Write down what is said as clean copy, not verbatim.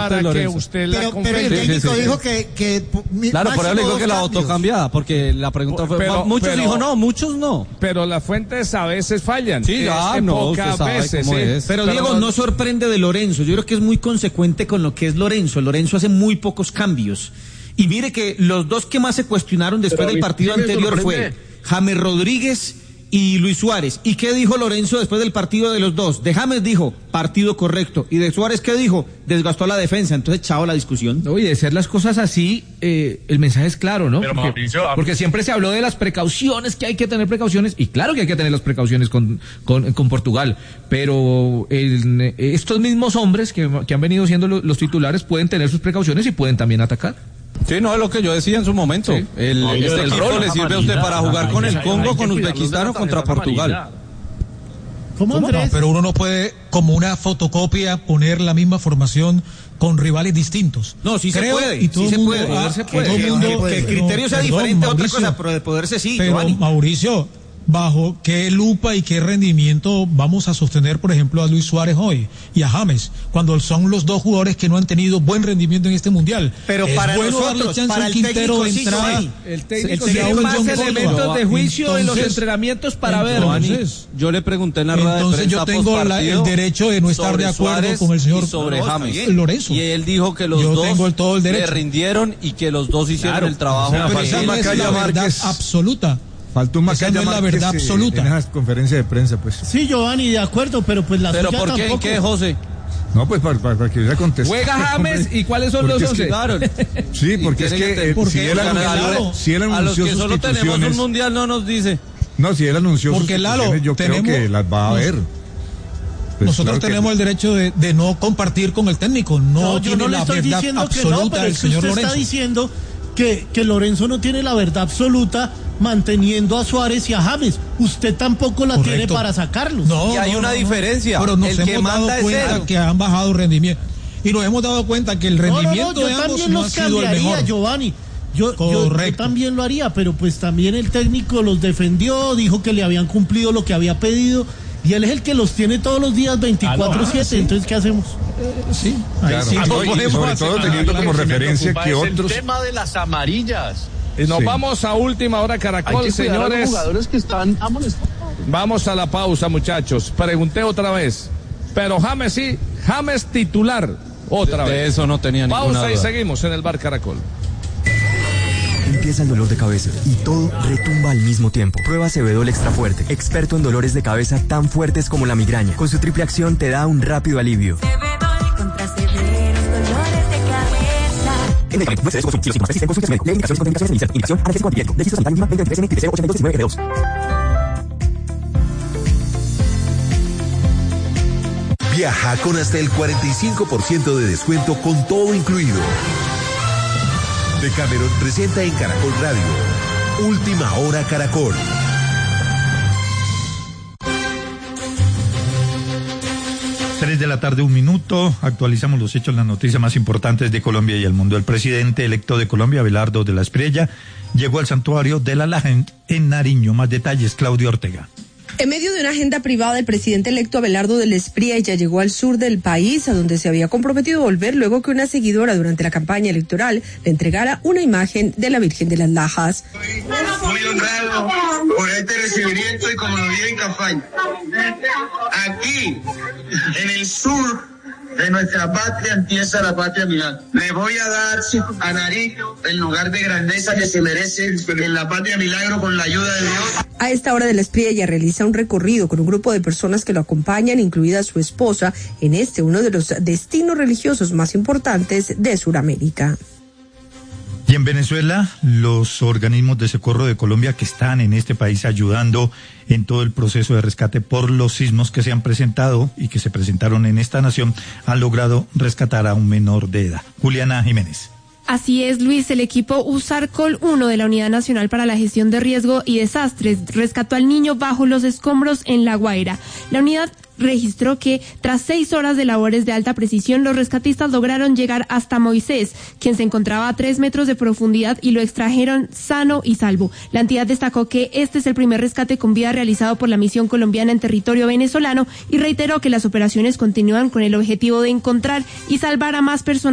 parte de Lorenzo. Que usted la pero el técnico dijo que claro, por eso le digo que la votó cambiada, porque la pregunta fue, muchos dijo no, muchos no. Pero las fuentes a veces fallan. Sí, ya, no, pocas veces, sí. Pero Diego, no sorprende de Lorenzo. Yo creo que es muy consecuente con lo que es Lorenzo. Lorenzo hace muy pocos cambios. Y mire que los dos que más se cuestionaron después del partido anterior fue James Rodríguez y Luis Suárez. ¿Y qué dijo Lorenzo después del partido de los dos? De James dijo, partido correcto. Y de Suárez, ¿qué dijo? Desgastó la defensa. Entonces, chao la discusión. Oye, de ser las cosas así, el mensaje es claro, ¿no? Pero porque siempre se habló de las precauciones, que hay que tener precauciones. Y claro que hay que tener las precauciones con Portugal. Pero estos mismos hombres que han venido siendo los titulares pueden tener sus precauciones y pueden también atacar. Sí, no es lo que yo decía en su momento. Sí. Este equipo le sirve a usted para jugar con el Congo, con Uzbekistán o contra Portugal. ¿Cómo, Andrés? No, pero uno no puede, como una fotocopia, poner la misma formación con rivales distintos. No, sí se puede. Y todo se puede. Que el criterio sea diferente a otra cosa, pero de poderse sí. Pero, Giovanni. Mauricio, ¿bajo qué lupa y qué rendimiento vamos a sostener, por ejemplo, a Luis Suárez hoy y a James, cuando son los dos jugadores que no han tenido buen rendimiento en este mundial? Pero es para bueno nosotros, para el Quintero técnico, entrar, el técnico tiene más elementos de juicio en los entrenamientos para ver. Yo le pregunté en la rueda de prensa entonces yo tengo el derecho de no estar de acuerdo Suárez con el señor sobre James Lorenzo. Y él dijo que los dos le rindieron y que los dos hicieron el trabajo. Pero esa es la verdad absoluta. Faltó un Macaya no es la verdad absoluta. En esa conferencia de prensa, pues. Sí, Giovanni, de acuerdo, pero pues la ¿Pero suya por qué? tampoco. ¿En qué, José? No, pues para que hubiera contestado. ¿Juega James y cuáles son los 11? Sí, porque es que si él anunció que solo tenemos un mundial no nos dice. No, si él anunció porque Lalo, yo creo que las va a ver. Pues nosotros tenemos el derecho de no compartir con el técnico. No, yo no le estoy diciendo absoluta que no, pero el es que señor usted Lorenzo. está diciendo que Lorenzo no tiene la verdad absoluta manteniendo a Suárez y a James. Usted tampoco la tiene para sacarlos. Y hay una diferencia. Pero nos el que hemos manda dado cuenta es él. que han bajado rendimiento. Y nos hemos dado cuenta que el rendimiento de ambos no ha sido el mejor. Giovanni. Yo también lo haría, pero pues también el técnico los defendió, dijo que le habían cumplido lo que había pedido. Y él es el que los tiene todos los días 24/7, sí. Entonces, ¿qué hacemos? Sí, claro. sí. Y sobre todo teniendo como referencia que otros... El tema de las amarillas. Nos vamos a última hora, Caracol, señores. A los jugadores que están amonestados. Vamos a la pausa, muchachos. Pregunté otra vez. Pero James sí, James titular. Otra vez. De eso no tenía ninguna duda. Pausa y seguimos en el Bar Caracol. Empieza el dolor de cabeza y todo retumba al mismo tiempo. Prueba Cebedol Extra Fuerte, experto en dolores de cabeza tan fuertes como la migraña. Con su triple acción te da un rápido alivio. Cebedol contra severos dolores de cabeza. En el camino, consulta médico. Lee indicaciones con indicaciones de indicación, analgésico antibiótico. Deciso sanitario mínima 2023 8219 Viaja con hasta el 45% de descuento con todo incluido. Decameron presenta en Caracol Radio Última Hora Caracol. Tres de la tarde, 1 minuto. Actualizamos los hechos, las noticias más importantes de Colombia y el mundo. El presidente electo de Colombia, Abelardo de la Espriella, llegó al santuario de la Laja en Nariño. Más detalles, Claudia Ortega. En medio de una agenda privada, el presidente electo Abelardo de la Espriella llegó al sur del país, a donde se había comprometido a volver luego que una seguidora durante la campaña electoral le entregara una imagen de la Virgen de las Lajas. Muy honrado por este recibimiento y como lo dije en campaña. Aquí, en el sur de nuestra patria, empieza la patria milagro. Le voy a dar a Nariño el lugar de grandeza que se merece en la patria milagro con la ayuda de Dios. A esta hora de la Espriella realiza un recorrido con un grupo de personas que lo acompañan, incluida su esposa, en uno de los destinos religiosos más importantes de Sudamérica. Y en Venezuela, los organismos de socorro de Colombia que están en este país ayudando en todo el proceso de rescate por los sismos que se han presentado y que se presentaron en esta nación, han logrado rescatar a un menor de edad. Juliana Jiménez. Así es, Luis, el equipo USARCOL 1 de la Unidad Nacional para la Gestión de Riesgo y Desastres rescató al niño bajo los escombros en La Guaira. La unidad registró que tras 6 horas de labores de alta precisión, los rescatistas lograron llegar hasta Moisés, quien se encontraba a 3 metros de profundidad, y lo extrajeron sano y salvo. La entidad destacó que este es el primer rescate con vida realizado por la misión colombiana en territorio venezolano y reiteró que las operaciones continúan con el objetivo de encontrar y salvar a más personas